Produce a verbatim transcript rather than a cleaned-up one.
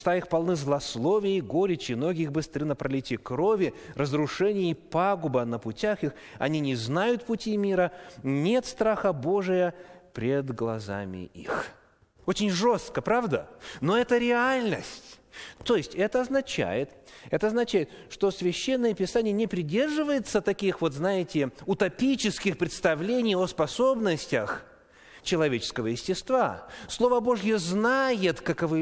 Уста их полны злословия, горечи, ноги их быстры на пролитие крови, разрушение и пагуба на путях их. Они не знают пути мира, нет страха Божия пред глазами их». Очень жестко, правда? Но это реальность. То есть это означает, это означает, что Священное Писание не придерживается таких вот, знаете, утопических представлений о способностях человеческого естества. Слово Божье знает, каковы